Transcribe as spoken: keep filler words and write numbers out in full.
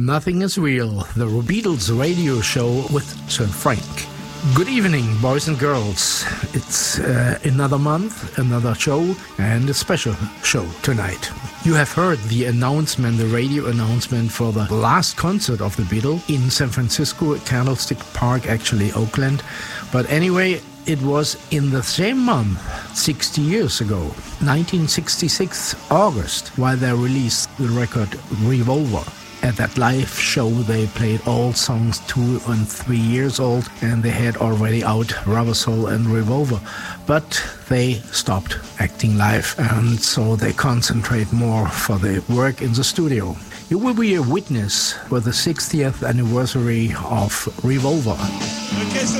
Nothing is Real, the Beatles radio show with Sir Frank. Good evening, boys and girls. It's uh, another month, another show, and a special show tonight. You have heard the announcement, the radio announcement for the last concert of the Beatles in San Francisco, Candlestick Park, actually Oakland. But anyway, it was in the same month, sixty years ago, nineteen sixty-six, August, while they released the record Revolver. At that live show, they played all songs two and three years old, and they had already out Rubber Soul and Revolver. But they stopped acting live, and so they concentrate more for the work in the studio. You will be a witness for the sixtieth anniversary of Revolver. Okay, so